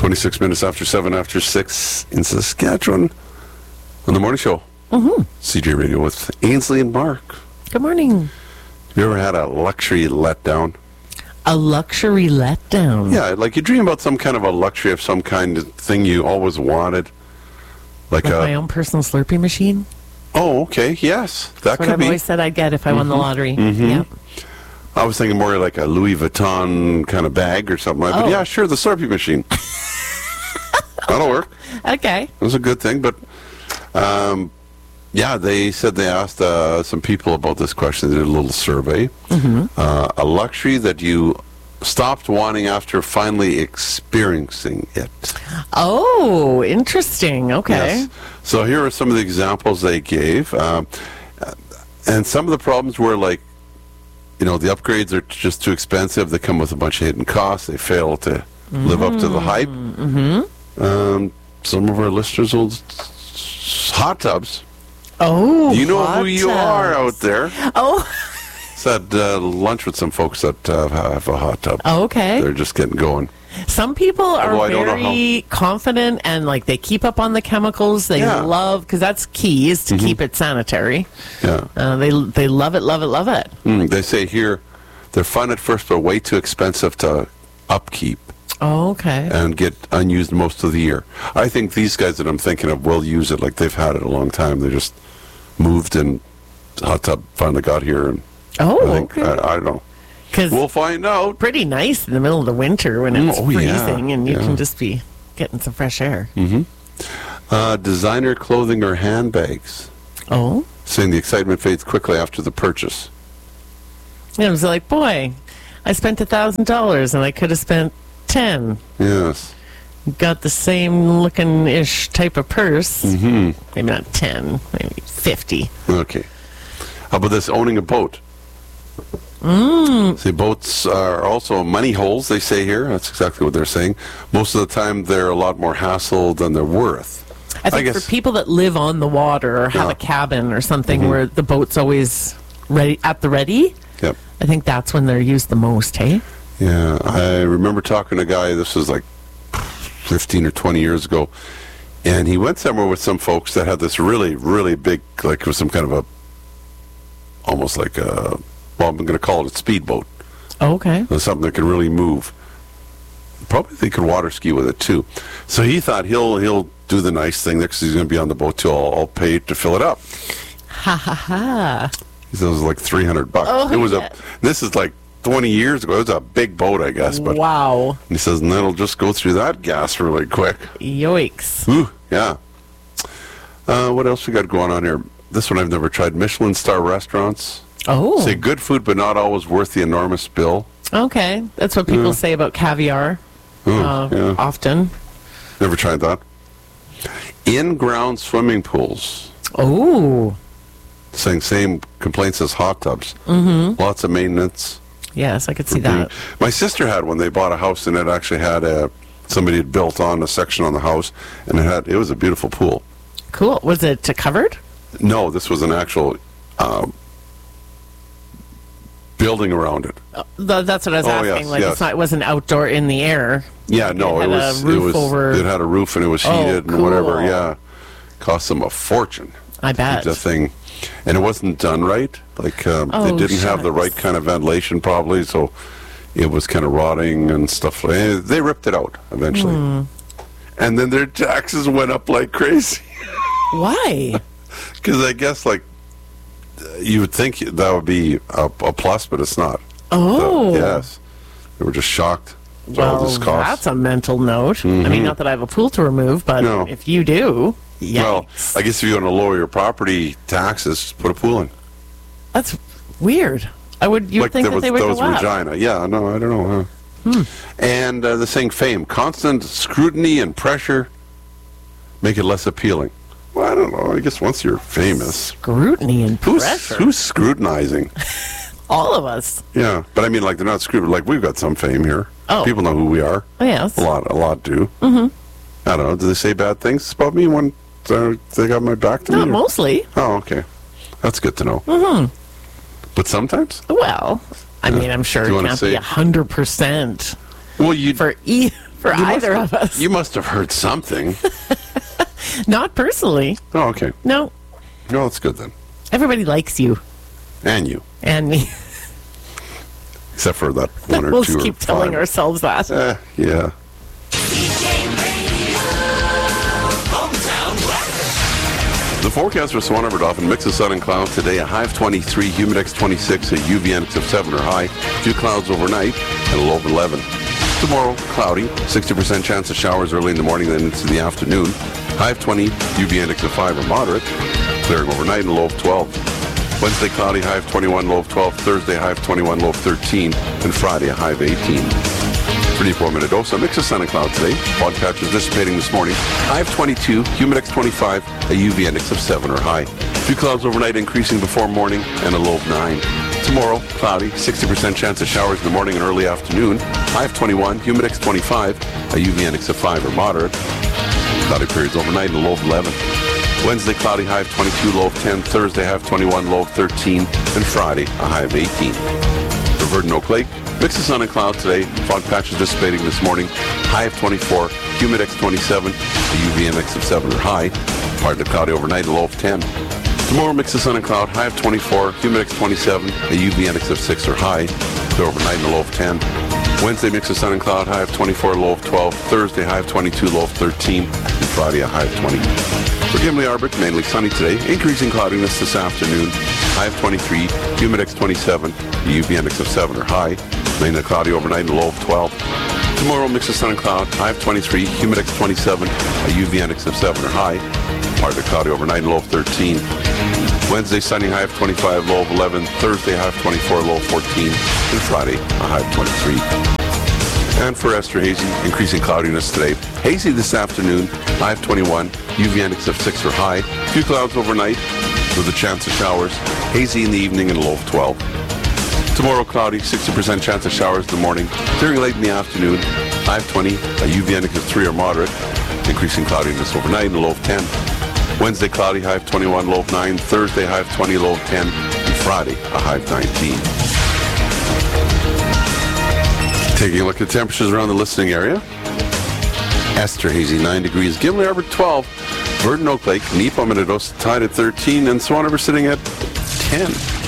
26 minutes after 7 after 6 in Saskatchewan on the morning show. CJ Radio with Ainsley and Mark. Good morning. Have you ever had a luxury letdown? A luxury letdown? Yeah, like you dream about some kind of a luxury of some kind of thing you always wanted. Like my own personal Slurpee machine? Oh, okay, yes. That That's could what I've be. always said I'd get if I won the lottery. Yep. I was thinking more like a Louis Vuitton kind of bag or something like that. But yeah, sure, the Slurpee machine. That'll work. Okay. That's a good thing, but yeah, they said they asked some people about this question. They did a little survey. A luxury that you stopped wanting after finally experiencing it. Oh, interesting. Okay. Yes. So here are some of the examples they gave. And some of the problems were like, you know, the upgrades are just too expensive. They come with a bunch of hidden costs. They fail to live up to the hype. Some of our listeners will hot tubs. Oh, You know hot who you are tubs. out there. Oh, Had lunch with some folks that have a hot tub. okay. They're just getting going. Some people are Although I don't know very confident and like they keep up on the chemicals. They Yeah. love, because that's key, is to keep it sanitary. Yeah. They love it, love it, love it. They say here they're fun at first, but way too expensive to upkeep Oh, okay. and get unused most of the year. I think these guys that I'm thinking of will use it. Like they've had it a long time. They just moved and the hot tub finally got here. And Oh, I think, okay. I don't know. Because We'll find out. pretty nice in the middle of the winter when it's Oh, yeah. freezing and you Yeah. can just be getting some fresh air. Designer clothing or handbags. Oh, Saying the excitement fades quickly after the purchase. it was like, boy, I spent $1,000 and I could have spent 10. Yes. Got the same looking ish type of purse. Maybe not 10, maybe 50. Okay. How about this, owning a boat? See, boats are also money holes, they say here. That's exactly what they're saying. Most of the time, they're a lot more hassle than they're worth. I think guess- for people that live on the water or have Yeah. a cabin or something where the boat's always ready at the ready, Yep. I think that's when they're used the most, hey? Yeah, I remember talking to a guy, this was like 15 or 20 years ago, and he went somewhere with some folks that had this really, really big, like it was some kind of a, almost like a, well, I'm going to call it a speedboat. Okay. Something that can really move. Probably they could water ski with it too. So he thought he'll do the nice thing there because he's going to be on the boat too. I'll pay to fill it up. Ha ha ha. He said it was like $300. Oh, it was yeah. this is like 20 years ago. It was a big boat, I guess. But Wow. he says, and then it'll just go through that gas really quick. Yoicks. Ooh, yeah. What else we got going on here? This one I've never tried. Michelin star restaurants. Oh. Say good food, but not always worth the enormous bill. Okay. That's what people say about caviar Yeah. often. Never tried that. In-ground swimming pools. Oh. Saying same complaints as hot tubs. Lots of maintenance. Yes, I could see that. My sister had one. They bought a house and it actually had somebody had built on a section on the house, and it was a beautiful pool. Cool. Was it covered? No, this was an actual building around it. That's what I was asking. yes, like yes. it wasn't outdoor in the air. Yeah, no, It it had was a roof it was over- it had a roof and it was Oh, heated and whatever. cool. Yeah, cost them a fortune. I bet. The thing, and it wasn't done right. Like they Oh, didn't have the shucks. right kind of ventilation, probably. So it was kind of rotting and stuff. They ripped it out eventually, and then their taxes went up like crazy. Why? Because I guess like you would think that would be a plus, but it's not. Oh. Yes, they were just shocked. at all Well, this cost. that's a mental note. I mean, not that I have a pool to remove, but No. if you do, Well, yikes. I guess if you want to lower your property taxes, just put a pool in. That's weird. You'd think that they would there go was up. Regina. Yeah, no, I don't know. Huh? And the saying fame, constant scrutiny and pressure make it less appealing. Well, I don't know. I guess once you're famous, Scrutiny and pressure. who's scrutinizing? All of us. Yeah, but I mean, like they're not scrutinizing. Like we've got some fame here. Oh. People know who we are. Oh, yes. A lot do. Mm-hmm. I don't know. Do they say bad things about me when they got my back to Not me? or- mostly. Oh, okay. That's good to know. Mm-hmm. But sometimes? Well, I mean, I'm sure Do you it wanna can't say- be 100%. Well, you for either of us. You must have heard something. Not personally. Oh, okay. No. No, that's good then. Everybody likes you And you. and me. Except for that one or We'll two just keep or telling five. ourselves that. Yeah. The forecast for Swan River Dolphin, mix of sun and clouds today, a high of 23, humidex 26, a UV index of 7 or high, few clouds overnight, and a low of 11. Tomorrow, cloudy, 60% chance of showers early in the morning, then into the afternoon, high of 20, UV index of 5 or moderate, clearing overnight, and a low of 12. Wednesday, cloudy, high of 21, low of 12. Thursday, high of 21, low of 13. And Friday, a high of 18. 34-minute dose, a mix of sun and cloud today. Fog patches dissipating this morning. High of 22, humidex 25, a UV index of 7 or high. Few clouds overnight increasing before morning and a low of 9. Tomorrow, cloudy, 60% chance of showers in the morning and early afternoon. High of 21, humidex 25, a UV index of 5 or moderate. Cloudy periods overnight and a low of 11. Wednesday, cloudy, high of 22, low of 10. Thursday, high of 21, low of 13. And Friday, a high of 18. For Verdon Oak Lake, mix of sun and cloud today. Fog patches dissipating this morning. High of 24, humidex 27, a UV index of 7 or high. Partly cloudy overnight, a low of 10. Tomorrow, mix of sun and cloud. High of 24, humidex 27, a UV index of 6 or high. Clear overnight, and a low of 10. Wednesday, mix of sun and cloud. High of 24, low of 12. Thursday, high of 22, low of 13. And Friday, a high of 20. For Gimli Arbor, mainly sunny today. Increasing cloudiness this afternoon. High of 23, humidex 27, a UV index of 7 or high. Mainly cloudy overnight and a low of 12. Tomorrow, mix of sun and cloud. High of 23, humidex 27, a UV index of 7 or high. Partly cloudy overnight and low of 13. Wednesday, sunny, high of 25, low of 11. Thursday, high of 24, low of 14. And Friday, a high of 23. And for Esther, hazy, increasing cloudiness today. Hazy this afternoon, high of 21, UV index of 6 or high. Few clouds overnight with a chance of showers. Hazy in the evening and a low of 12. Tomorrow, cloudy, 60% chance of showers in the morning. Clearing late in the afternoon, high of 20, a UV index of 3 or moderate. Increasing cloudiness overnight and a low of 10. Wednesday, cloudy, high of 21, low of 9. Thursday, high of 20, low of 10. And Friday, a high of 19. Taking a look at temperatures around the listening area. Esther, hazy, 9 degrees. Gimli Arbor, 12. Verdon Oak Lake, Neepa, Minidosa, tied at 13. And Swan River sitting at 10.